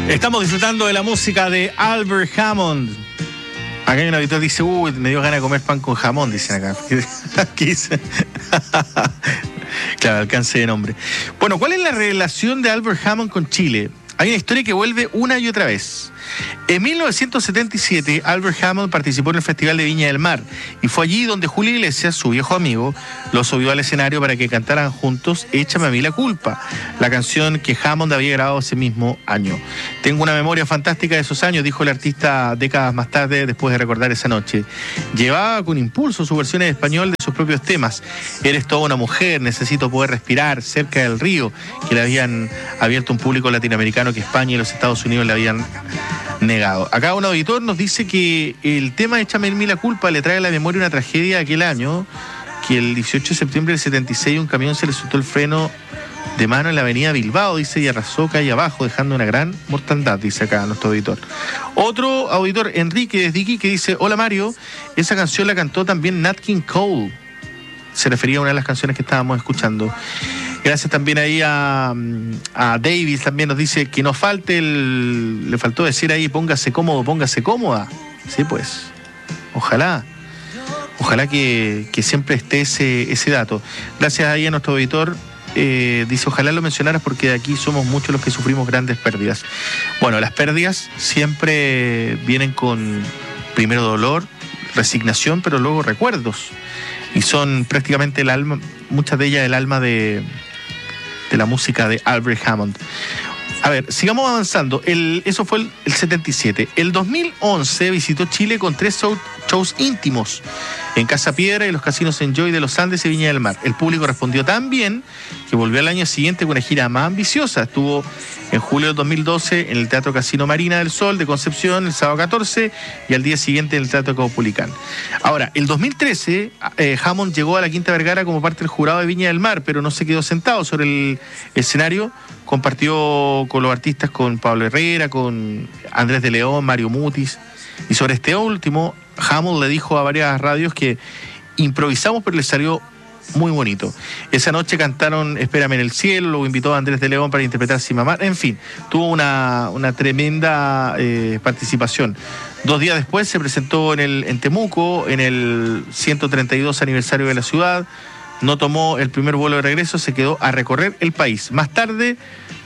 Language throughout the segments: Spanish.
Estamos disfrutando de la música de Albert Hammond. Acá hay un auditor que dice, me dio ganas de comer pan con jamón, dicen acá. Aquí dice. Claro, alcance de nombre. Bueno, ¿cuál es la relación de Albert Hammond con Chile? Hay una historia que vuelve una y otra vez. En 1977, Albert Hammond participó en el Festival de Viña del Mar y fue allí donde Julio Iglesias, su viejo amigo, lo subió al escenario para que cantaran juntos Échame a mí la culpa, la canción que Hammond había grabado ese mismo año. Tengo una memoria fantástica de esos años, dijo el artista décadas más tarde, después de recordar esa noche. Llevaba con impulso su versión en español de sus propios temas. Eres toda una mujer, necesito poder respirar, cerca del río, que le habían abierto un público latinoamericano que España y los Estados Unidos le habían negado. Acá un auditor nos dice que el tema Échame a mí la culpa le trae a la memoria una tragedia de aquel año, que el 18 de septiembre del 76 un camión se le soltó el freno de mano en la avenida Bilbao, dice, y arrasó calle abajo, dejando una gran mortandad, dice acá nuestro auditor. Otro auditor, Enrique desde Iquique, dice, hola Mario, esa canción la cantó también Nat King Cole. Se refería a una de las canciones que estábamos escuchando. Gracias también ahí a Davis, también nos dice que nos falte le faltó decir ahí, póngase cómodo, póngase cómoda. Sí, pues, ojalá que siempre esté ese dato. Gracias ahí a nuestro auditor, dice, ojalá lo mencionaras porque de aquí somos muchos los que sufrimos grandes pérdidas. Bueno, las pérdidas siempre vienen con primero dolor, resignación, pero luego recuerdos. Y son prácticamente el alma, muchas de ellas el alma de la música de Albert Hammond. A ver, sigamos avanzando. Eso fue el 77. El 2011 visitó Chile con 3 shows íntimos en Casa Piedra y los casinos Enjoy de los Andes y Viña del Mar. El público respondió tan bien que volvió al año siguiente con una gira más ambiciosa. Estuvo en julio del 2012 en el Teatro Casino Marina del Sol de Concepción el sábado 14 y al día siguiente en el Teatro Caupolicán. Ahora, el 2013 Hammond llegó a la Quinta Vergara como parte del jurado de Viña del Mar, pero no se quedó sentado sobre el escenario. Compartió con los artistas, con Pablo Herrera, con Andrés de León, Mario Mutis. Y sobre este último, Hammond le dijo a varias radios que improvisamos, pero le salió muy bonito. Esa noche cantaron Espérame en el cielo, luego invitó a Andrés de León para interpretar Sin Mamar. En fin, tuvo una tremenda participación. 2 días después se presentó en Temuco, en el 132 aniversario de la ciudad. No tomó el primer vuelo de regreso, se quedó a recorrer el país. Más tarde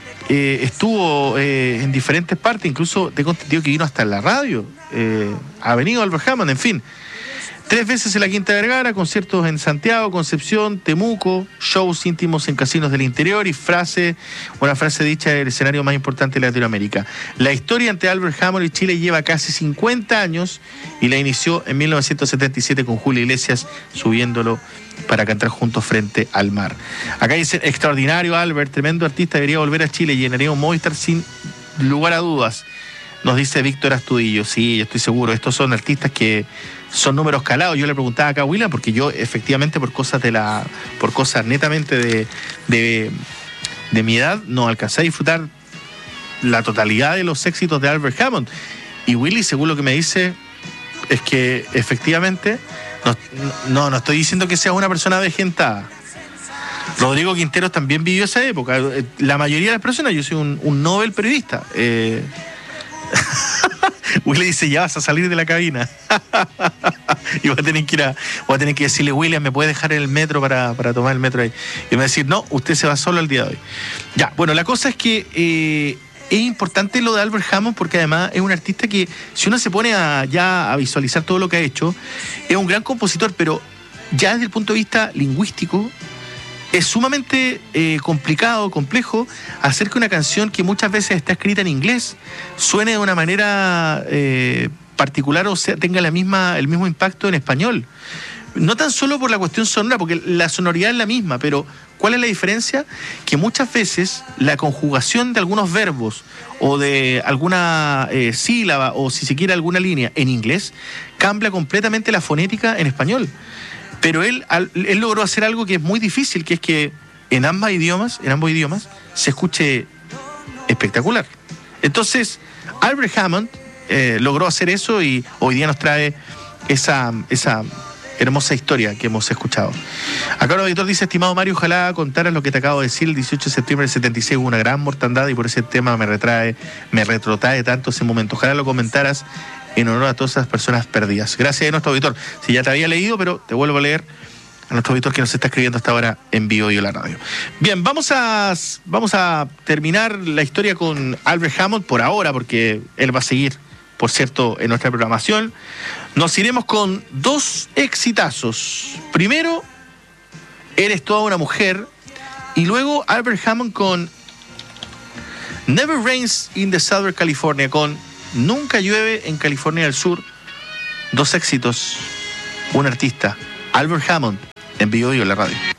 estuvo en diferentes partes, incluso tengo entendido que vino hasta en la radio. Ha venido Albert Hammond, en fin. 3 veces en la Quinta Vergara, conciertos en Santiago, Concepción, Temuco, shows íntimos en casinos del interior y una frase dicha del escenario más importante de Latinoamérica. La historia entre Albert Hammond y Chile lleva casi 50 años y la inició en 1977 con Julio Iglesias subiéndolo para cantar juntos frente al mar. Acá dice, extraordinario Albert, tremendo artista, debería volver a Chile, llenaría un Movistar sin lugar a dudas. Nos dice Víctor Astudillo. Sí, yo estoy seguro, estos son artistas que son números calados. Yo le preguntaba acá a William, porque yo efectivamente por cosas netamente de mi edad no alcancé a disfrutar la totalidad de los éxitos de Albert Hammond. Y Willy, según lo que me dice, es que efectivamente no estoy diciendo que sea una persona avejentada. Rodrigo Quinteros también vivió esa época. La mayoría de las personas, yo soy un Nobel periodista. Willy dice, ya vas a salir de la cabina. Y voy a tener que decirle, William, ¿me puede dejar en el metro para tomar el metro ahí? Y me va a decir, no, usted se va solo el día de hoy. Ya, bueno, la cosa es que es importante lo de Albert Hammond porque además es un artista que, si uno se pone a visualizar todo lo que ha hecho, es un gran compositor, pero ya desde el punto de vista lingüístico, es sumamente complicado, complejo, hacer que una canción que muchas veces está escrita en inglés suene de una manera particular, o sea, tenga el mismo impacto en español. No tan solo por la cuestión sonora, porque la sonoridad es la misma, pero ¿cuál es la diferencia? Que muchas veces la conjugación de algunos verbos o de alguna sílaba o si se quiere alguna línea en inglés cambia completamente la fonética en español. Pero él logró hacer algo que es muy difícil, que es que en ambos idiomas se escuche espectacular. Entonces, Albert Hammond logró hacer eso y hoy día nos trae esa hermosa historia que hemos escuchado. Acá un auditor dice: estimado Mario, ojalá contaras lo que te acabo de decir. El 18 de septiembre del 76 hubo una gran mortandad y por ese tema me retrotrae tanto ese momento. Ojalá lo comentaras en honor a todas esas personas perdidas. Gracias a nuestro auditor. Si ya te había leído, pero te vuelvo a leer a nuestro auditor que nos está escribiendo hasta ahora en vivo y en la radio. Bien, vamos a terminar la historia con Albert Hammond por ahora, porque él va a seguir, por cierto, en nuestra programación. Nos iremos con dos exitazos. Primero, Eres toda una mujer, y luego Albert Hammond con Never Rains in the Southern California, con Nunca llueve en California del Sur. Dos éxitos, un artista, Albert Hammond, en vivo y en la radio.